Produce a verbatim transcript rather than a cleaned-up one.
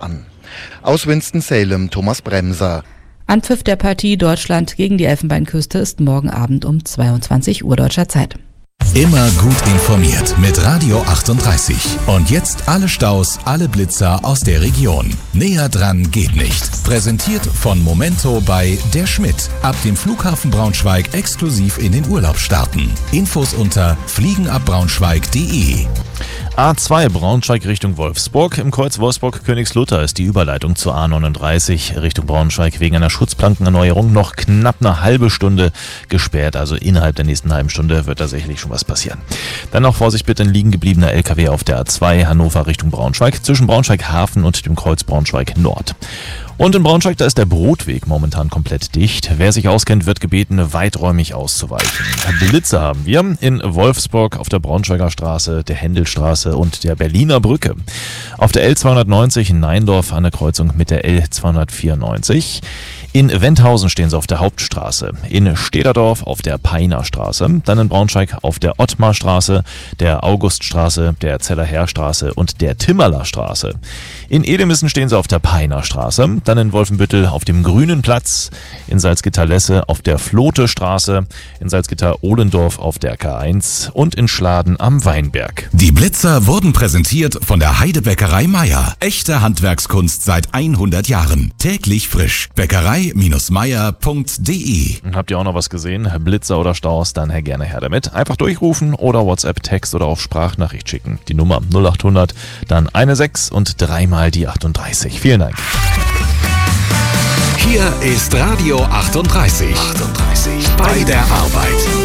an. Aus Winston-Salem Thomas Bremser. Anpfiff der Partie Deutschland gegen die Elfenbeinküste ist morgen Abend um zweiundzwanzig Uhr deutscher Zeit. Immer gut informiert mit Radio achtunddreißig. Und jetzt alle Staus, alle Blitzer aus der Region. Näher dran geht nicht. Präsentiert von Momento bei Der Schmidt. Ab dem Flughafen Braunschweig exklusiv in den Urlaub starten. Infos unter fliegenabbraunschweig punkt de. A zwei Braunschweig Richtung Wolfsburg. Im Kreuz Wolfsburg-Königslutter ist die Überleitung zur A neununddreißig Richtung Braunschweig wegen einer Schutzplankenerneuerung noch knapp eine halbe Stunde gesperrt. Also innerhalb der nächsten halben Stunde wird tatsächlich schon was passieren. Dann noch Vorsicht bitte, ein liegen gebliebener L K W auf der A zwei Hannover Richtung Braunschweig zwischen Braunschweig Hafen und dem Kreuz Braunschweig Nord. Und in Braunschweig, da ist der Brotweg momentan komplett dicht. Wer sich auskennt, wird gebeten, weiträumig auszuweichen. Blitze haben wir in Wolfsburg auf der Braunschweiger Straße, der Händelstraße und der Berliner Brücke. Auf der L zweihundertneunzig in Neindorf an der Kreuzung mit der L zweihundertvierundneunzig. In Wenthausen stehen sie auf der Hauptstraße, in Stederdorf auf der Peiner Straße, dann in Braunschweig auf der Ottmarstraße, der Auguststraße, der Zellerherrstraße und der Timmerler Straße. In Edemissen stehen sie auf der Peiner Straße, dann in Wolfenbüttel auf dem Grünen Platz, in Salzgitter-Lesse auf der Flote Straße, in Salzgitter-Ohlendorf auf der K eins und in Schladen am Weinberg. Die Blitzer wurden präsentiert von der Heidebäckerei Meier. Echte Handwerkskunst seit hundert Jahren. Täglich frisch. Bäckerei Meier punkt de. Habt ihr auch noch was gesehen? Blitzer oder Staus? Dann gerne her damit. Einfach durchrufen oder WhatsApp, Text oder auch Sprachnachricht schicken. Die Nummer null acht hundert, dann eine sechs und dreimal die achtunddreißig. Vielen Dank. Hier ist Radio achtunddreißig. achtunddreißig. Bei der Arbeit.